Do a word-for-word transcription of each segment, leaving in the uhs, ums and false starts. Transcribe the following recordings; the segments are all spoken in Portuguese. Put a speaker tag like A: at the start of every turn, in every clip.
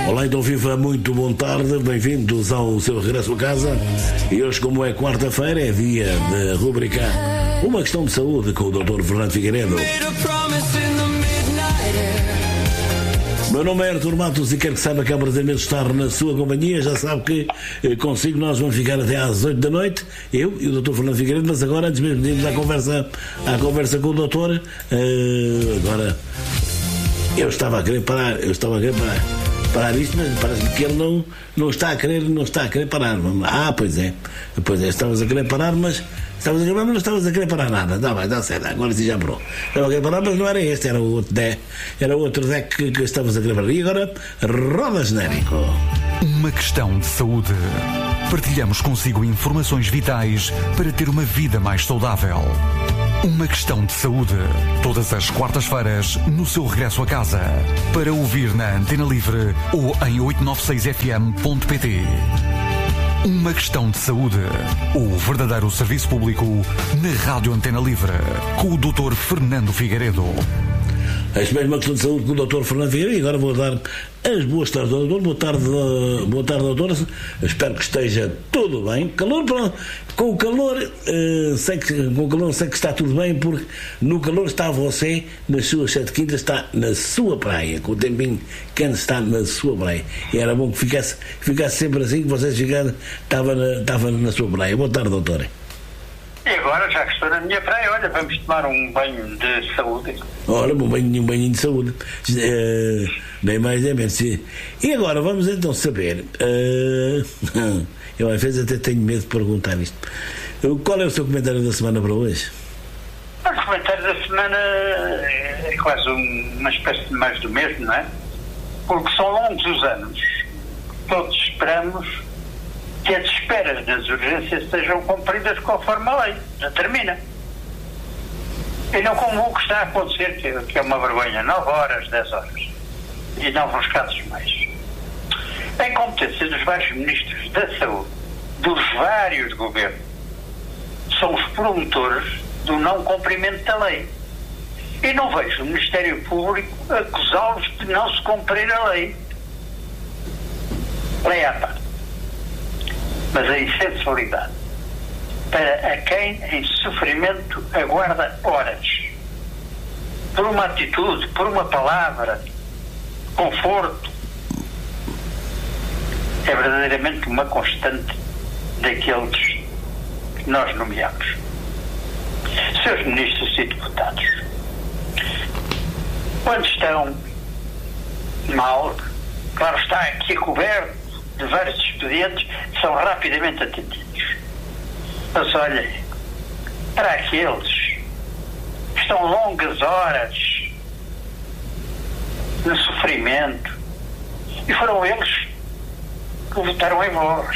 A: Olá, então viva, muito boa tarde, bem-vindos ao seu regresso a casa. E hoje, como é quarta-feira, é dia de rubrica Uma Questão de Saúde com o doutor Fernando Figueiredo. Meu nome é Artur Matos e quero que saiba que é um prazer mesmo estar na sua companhia. Já sabe que eh, consigo nós vamos ficar até às oito da noite, eu e o doutor Fernando Figueiredo, mas agora, antes mesmo de irmos à conversa, à conversa com o doutor, eh, agora eu estava a querer parar, eu estava a querer parar, parar isto, mas parece que ele não, não está a querer, não está a querer parar. Ah, pois é, pois é, estavas a querer parar, mas Estavas a querer, mas não estavas a querer parar nada. Está bem, está certo, agora sim já parou. Estava a querer parar, mas não era este, era o outro deck, era o outro deck que, que estavas a querer parar. E agora, roda genérico.
B: Uma questão de saúde. Partilhamos consigo informações vitais para ter uma vida mais saudável. Uma questão de saúde. Todas as quartas-feiras, no seu regresso a casa. Para ouvir na Antena Livre ou em oito nove seis f m ponto p t. Uma questão de saúde. O verdadeiro serviço público na Rádio Antena Livre. Com o doutor Fernando Figueiredo.
A: Este mesmo uma questão de saúde com o doutor Fernando Figueiredo. E agora vou dar as boas tardes ao doutor. Boa tarde, boa tarde, doutor. Espero que esteja tudo bem. Calor, com o calor, uh, sei que, com o calor sei que está tudo bem, porque no calor está você, nas suas sete quintas, está na sua praia. Com o tempinho quente está na sua praia. E era bom que ficasse, ficasse sempre assim, que vocês ficassem, estava na, estava na sua praia. Boa tarde, doutor.
C: E agora, já que estou na minha praia, olha, vamos tomar um banho de saúde.
A: Ora, um banho, um banho de saúde. Uh, nem mais nem menos. E agora, vamos então saber. Uh, eu às vezes até tenho medo de perguntar isto. Qual é o seu comentário da semana para hoje?
C: O comentário da semana é quase uma espécie de mais do mesmo, não é? Porque são longos os anos. Todos esperamos que as esperas das urgências sejam cumpridas conforme a lei determina. E não como o que está a acontecer, que é uma vergonha, nove horas, dez horas. E não vos casos mais. A incompetência dos vários ministros da saúde, dos vários governos, são os promotores do não cumprimento da lei. E não vejo o Ministério Público acusá-los de não se cumprir a lei. Lei à parte. Mas a insensibilidade para a quem em sofrimento aguarda horas, por uma atitude, por uma palavra, conforto, é verdadeiramente uma constante daqueles que nós nomeamos. Seus ministros e deputados, quando estão mal, claro está, aqui coberto de vários expedientes, são rapidamente atendidos. Mas olhem, para aqueles que estão longas horas no sofrimento, e foram eles que votaram em vós,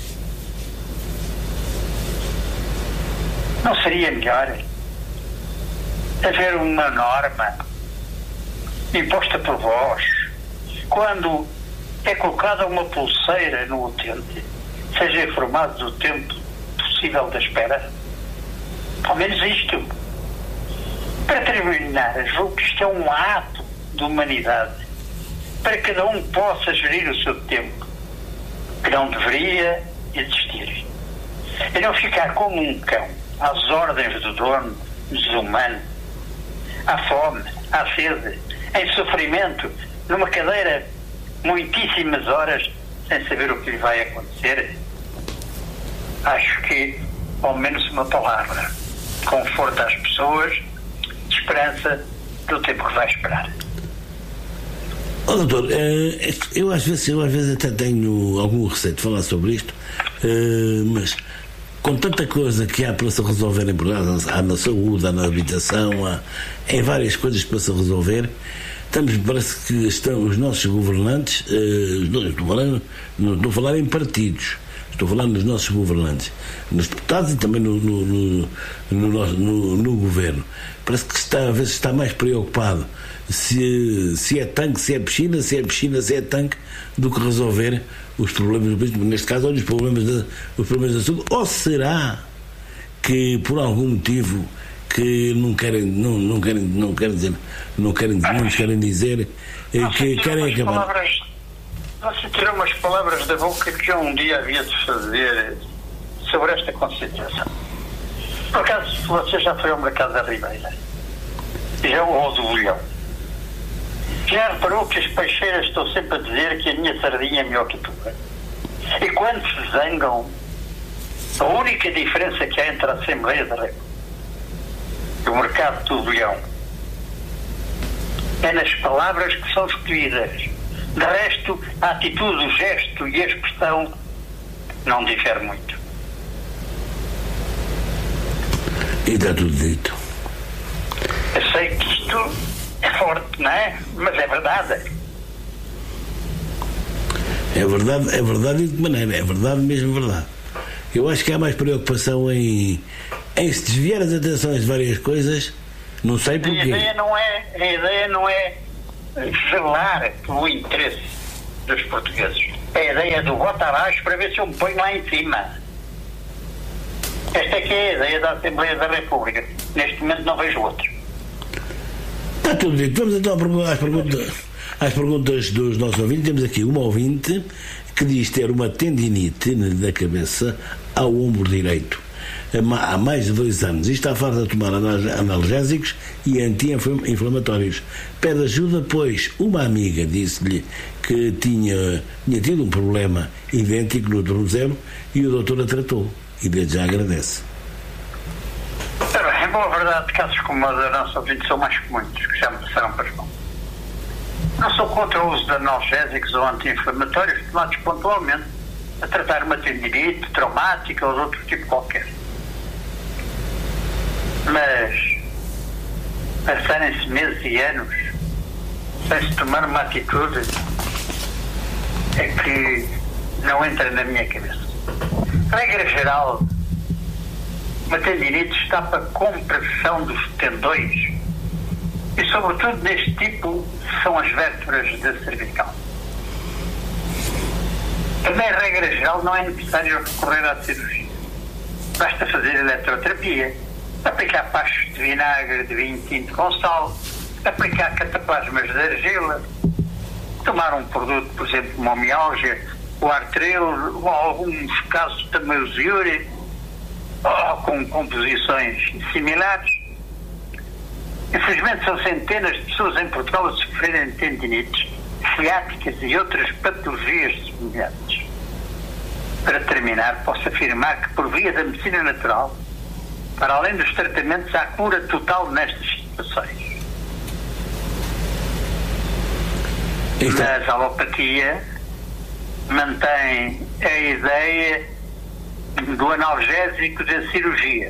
C: não seria melhor haver uma norma imposta por vós, quando é colocada uma pulseira no utente, seja informado do tempo possível da espera? Ao menos isto. Para terminar, julgo que isto é um ato de humanidade, para que cada um possa gerir o seu tempo, que não deveria existir. E não ficar como um cão, às ordens do dono, desumano, à fome, à sede, em sofrimento, numa cadeira muitíssimas horas sem saber o que lhe vai acontecer. Acho que, ao menos uma palavra, conforto às pessoas, esperança do tempo que vai esperar.
A: Oh, doutor, eu às vezes, eu às vezes até tenho algum receio de falar sobre isto, mas com tanta coisa que há para se resolver em Portugal, há na saúde, há na habitação, há em várias coisas para se resolver. Estamos, parece que estão os nossos governantes, uh, não, estou, falando, não estou a falar em partidos, estou a falar nos nossos governantes, nos deputados e também no, no, no, no, no, no governo. Parece que está, às vezes está mais preocupado se, se é tanque, se é piscina, se é piscina, se é tanque, do que resolver os problemas, neste caso, olha, os problemas da, os problemas da saúde. Ou será que, por algum motivo, que não querem, não, não querem, não querem dizer, não querem, não querem dizer,
C: não,
A: que querem acabar.
C: Palavras, você tirou umas palavras da boca que eu um dia havia de fazer sobre esta concentração. Por acaso, você já foi ao mercado da Ribeira? Já ou do Bolhão? Já reparou que as peixeiras estão sempre a dizer que a minha sardinha é melhor que a tua? E quando se zangam, a única diferença que há entre a Assembleia da República e o mercado do Bolhão é nas palavras que são escolhidas. De resto, a atitude, o gesto e a expressão não diferem muito.
A: E está tudo dito.
C: Eu sei que isto é forte, não é? Mas é verdade.
A: É verdade, é verdade e de que maneira? É verdade mesmo, verdade. Eu acho que há mais preocupação em, em se desviar as atenções de várias coisas, não sei porquê.
C: A ideia não é, a ideia não é zelar pelo interesse dos portugueses. É a ideia do bota abaixo para ver se eu me ponho lá em cima. Esta é que é a ideia da Assembleia da República. Neste momento não vejo outro.
A: Está tudo dito. Vamos então às perguntas, às perguntas dos nossos ouvintes. Temos aqui uma ouvinte que diz ter uma tendinite da cabeça ao ombro direito há mais de dois anos e está farta de tomar analgésicos e anti-inflamatórios. Pede ajuda, pois uma amiga disse-lhe que tinha, tinha tido um problema idêntico no tornozelo e o doutor a tratou. E desde já agradece.
C: Em boa verdade, casos como o da nossa ouvinte são mais comuns, que já me passaram para as mãos. Não sou contra o uso de analgésicos ou anti-inflamatórios tomados pontualmente a tratar uma tendinite traumática ou de outro tipo qualquer. Mas passarem-se meses e anos sem se tomar uma atitude é que não entra na minha cabeça. Regra geral, uma tendinite está para compressão dos tendões e, sobretudo, neste tipo são as vértebras da cervical. Também, regra geral, não é necessário recorrer à cirurgia. Basta fazer eletroterapia, aplicar pachos de vinagre de vinho tinto com sal, aplicar cataplasmas de argila, tomar um produto, por exemplo, como a mialgia, o artril, ou alguns casos também o ziure, ou com composições similares. Infelizmente são centenas de pessoas em Portugal a sofrerem de tendinites, ciáticas e outras patologias semelhantes. Para terminar, posso afirmar que por via da medicina natural, para além dos tratamentos, há cura total nestas situações. Mas a alopatia mantém a ideia do analgésico da cirurgia.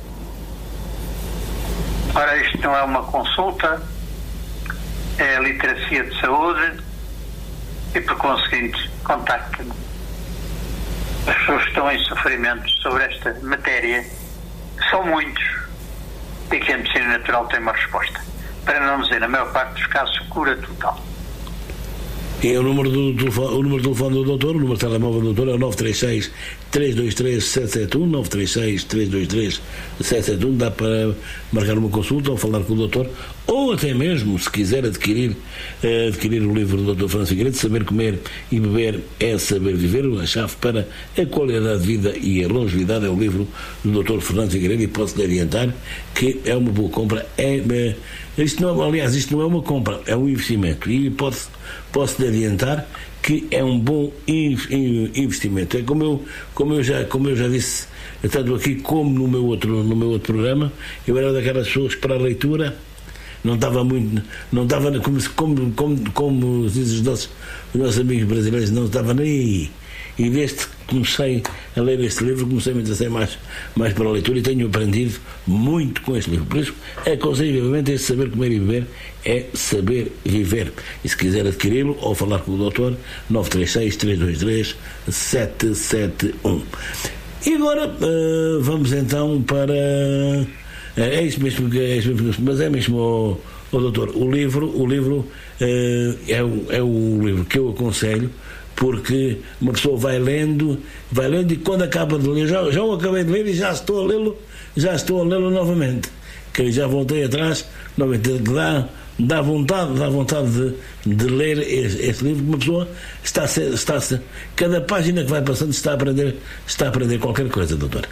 C: Ora, isto não é uma consulta, é a literacia de saúde e, por conseguinte, contacte-me. As pessoas que estão em sofrimento sobre esta matéria são muitos e que a medicina natural tem uma resposta. Para não dizer, na maior parte dos casos, cura total.
A: E o número do telefone, o número do telefone do doutor, o número de telemóvel do doutor é o nove três seis, três dois três, sete sete um, nove três seis, três dois três, sete sete um. Dá para marcar uma consulta ou falar com o doutor, ou até mesmo, se quiser adquirir, eh, adquirir o livro do doutor Fernando Figueiredo, Saber Comer e Beber é Saber Viver, a chave para a qualidade de vida e a longevidade, é o livro do doutor Fernando Figueiredo, e posso-lhe adiantar que é uma boa compra. É, é, isto não, aliás, isto não é uma compra, é um investimento, e posso, posso-lhe adiantar que é um bom investimento. É como eu, como eu, já, como eu já disse, tanto aqui como no meu outro, no meu outro programa, eu era daquelas pessoas que para a leitura não estava muito, não estava como, como, como, como dizem os nossos, os nossos amigos brasileiros, não estava nem aí. E desde que comecei a ler este livro, comecei a me interessar mais, mais para a leitura e tenho aprendido muito com este livro. Por isso, aconselho vivamente esse Saber Comer e Beber é Saber Viver. E se quiser adquiri-lo ou falar com o doutor, nove três seis, três dois três, sete sete um. E agora uh, vamos então para... Uh, é isso mesmo, é isso mesmo, mas é mesmo, oh, oh, doutor, o livro, o livro uh, é, o, é o livro que eu aconselho, porque uma pessoa vai lendo, vai lendo e quando acaba de ler, já, já o acabei de ler e já estou a lê-lo, já estou a lê-lo novamente, que já voltei atrás, novamente dá, dá vontade, dá vontade de, de ler esse, esse livro. Uma pessoa está a ser, está a ser, cada página que vai passando está a aprender, está a aprender qualquer coisa, doutor.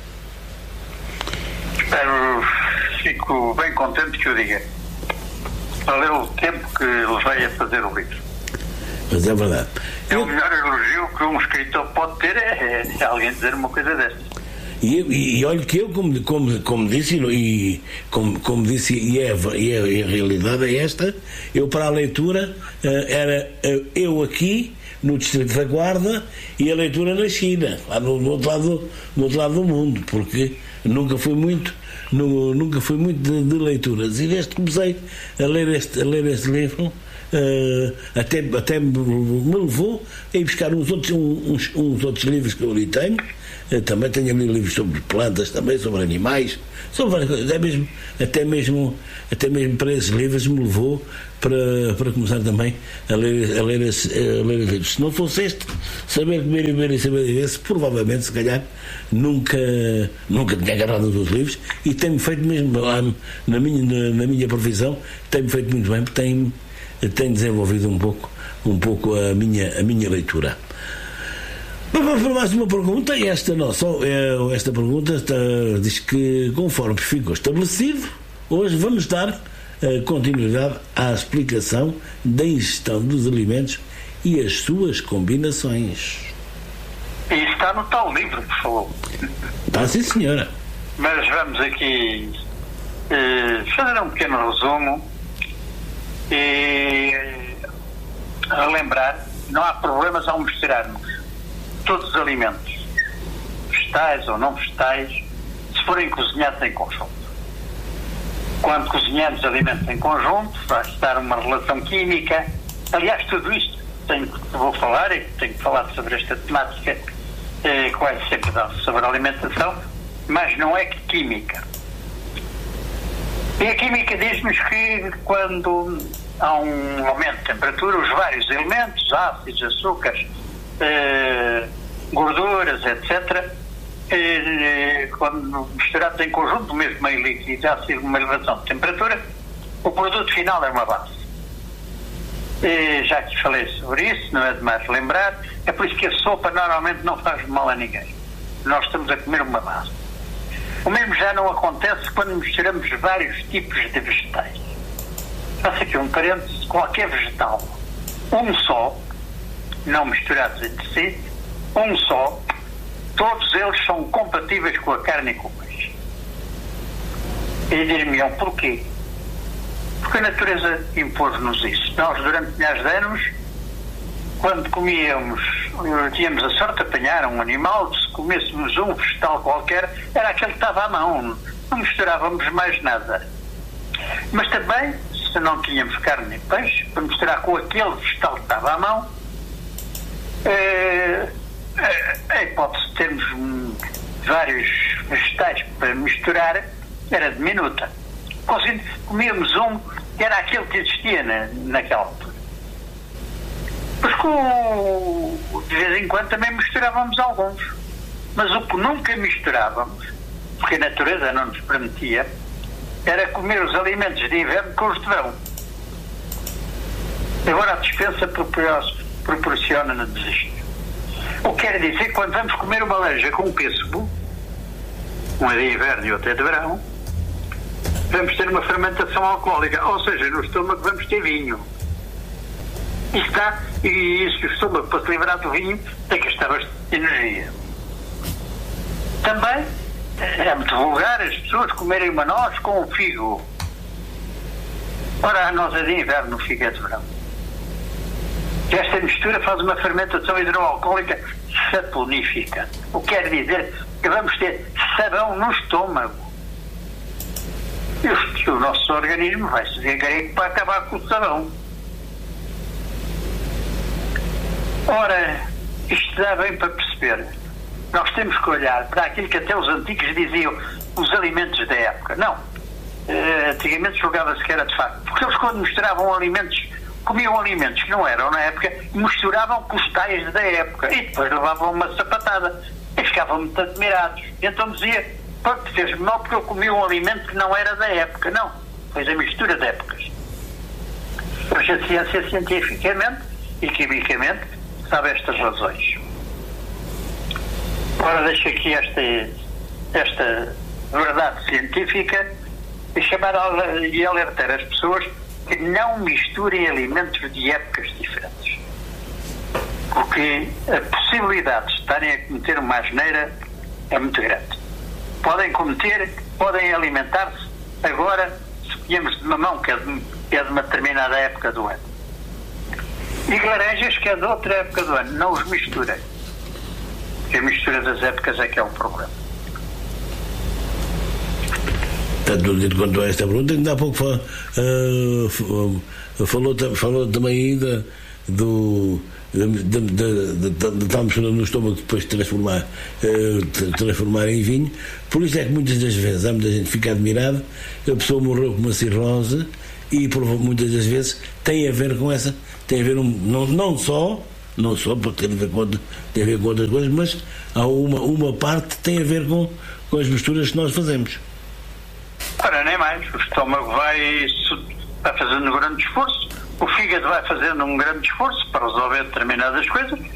C: Espero, fico bem contente que o diga. Valeu o tempo que levei a fazer o livro.
A: Mas é verdade.
C: É
A: Eu...
C: o melhor elogio que um escritor pode ter, é, é alguém dizer uma coisa destas.
A: E, e, e olha que eu, como, como, como disse, e, como, como disse, e, é, e, é, e a realidade é esta, eu para a leitura era eu aqui no Distrito da Guarda e a leitura na China, lá no, no, outro, lado, no outro lado do mundo, porque nunca fui muito, no, nunca fui muito de, de leituras. E desde que comecei a ler este, a ler este livro, Uh, até, até me levou a ir buscar uns outros, uns, uns outros livros que eu ali tenho. Uh, também tenho ali livros sobre plantas, também sobre animais, sobre várias coisas. Até mesmo, até mesmo, até mesmo para esses livros me levou para, para começar também a ler, a ler esses a ler livros. Se não fosse este, saber comer e beber e saber viver, provavelmente, se calhar, nunca, nunca tinha agarrado nos outros livros. E tem-me feito mesmo, na minha, na, na minha profissão, tem-me feito muito bem, porque tem tenho desenvolvido um pouco, um pouco a, minha, a minha leitura. Vamos para mais uma pergunta, e esta não, só, esta pergunta está, diz que, conforme ficou estabelecido, hoje vamos dar uh, continuidade à explicação da ingestão dos alimentos e as suas combinações.
C: E está no tal livro que falou.
A: Está sim, senhora.
C: Mas vamos aqui uh, fazer um pequeno resumo e a lembrar, não há problemas ao misturarmos todos os alimentos, vegetais ou não vegetais, se forem cozinhados em conjunto. Quando cozinhamos alimentos em conjunto, vai estar uma relação química. Aliás, tudo isto tenho, vou falar, e tenho que falar sobre esta temática eh, quase sempre sobre a alimentação, mas não é que química. E a química diz-nos que quando há um aumento de temperatura, os vários elementos, ácidos, açúcares, eh, gorduras, etcétera, eh, quando misturados em conjunto, mesmo meio líquido, há sido uma elevação de temperatura, o produto final é uma base. Eh, já que falei sobre isso, não é demais lembrar, é por isso que a sopa normalmente não faz mal a ninguém. Nós estamos a comer uma base. O mesmo já não acontece quando misturamos vários tipos de vegetais. Faço aqui um parênteses, qualquer vegetal, um só, não misturados entre si, um só, todos eles são compatíveis com a carne e com o peixe. E dir-me-ão porquê? Porque a natureza impôs-nos isso. Nós, durante milhares de anos, quando comíamos, tínhamos a sorte de apanhar um animal, se comêssemos um vegetal qualquer, era aquele que estava à mão, não misturávamos mais nada. Mas também, se não tínhamos carne nem peixe, para misturar com aquele vegetal que estava à mão, é, é, a hipótese de termos um, vários vegetais para misturar era diminuta. Comíamos um que era aquele que existia na, naquela altura. Mas com, de vez em quando também misturávamos alguns. Mas o que nunca misturávamos, porque a natureza não nos permitia, era comer os alimentos de inverno com os de verão. Agora a dispensa proporciona-nos isto. O que quer dizer que quando vamos comer uma laranja com pêssego, um é de inverno e outro é de verão, vamos ter uma fermentação alcoólica, ou seja, no estômago vamos ter vinho. E está, e isso, o estômago, para se livrar do vinho, tem que gastar bastante energia. Também é muito vulgar as pessoas comerem uma noz com o figo. Ora, a noz é de inverno, o figo é de verão. Esta mistura faz uma fermentação hidroalcoólica saponífica. O que quer dizer que vamos ter sabão no estômago. E o, o nosso organismo vai se desgarrar para acabar com o sabão. Ora, isto dá bem para perceber. Nós temos que olhar para aquilo que até os antigos diziam, os alimentos da época. Não. Uh, antigamente julgava-se que era de facto. Porque eles, quando misturavam alimentos, comiam alimentos que não eram na época, misturavam com os tais da época. E depois levavam uma sapatada. E ficavam muito admirados. E então dizia, pronto, fez-me mal porque eu comia um alimento que não era da época. Não. Foi a mistura de épocas. Hoje a ciência, cientificamente e quimicamente, sabe estas razões. Agora deixo aqui esta, esta verdade científica e chamar e alertar as pessoas que não misturem alimentos de épocas diferentes. Porque a possibilidade de estarem a cometer uma asneira é muito grande. Podem cometer, podem alimentar-se agora, suponhamos de mamão, que é de, que é de uma determinada época do ano. E laranjas, que é de outra época do ano. Não os misturem. Porque a mistura das épocas é que é um problema.
A: Tanto dito quanto a esta pergunta, ainda há pouco uh, falou, falou também ainda do de, de, de, de, de tal mistura no estômago depois de transformar, uh, transformar em vinho. Por isso é que muitas das vezes há muita gente que fica admirado, a pessoa morreu com uma cirrose e muitas das vezes tem a ver com essa, tem a ver um, não, não só não só porque tem a ver com, tem a ver com outras coisas, mas há uma, uma parte que tem a ver com, com as misturas que nós fazemos.
C: Ora, nem mais. O estômago vai, vai fazendo um grande esforço, o fígado vai fazendo um grande esforço para resolver determinadas coisas